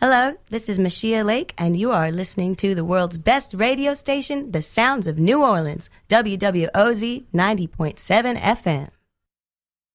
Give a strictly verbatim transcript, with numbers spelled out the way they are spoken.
Hello, this is Mashia Lake, and you are listening to the world's best radio station, The Sounds of New Orleans, W W O Z ninety point seven F M.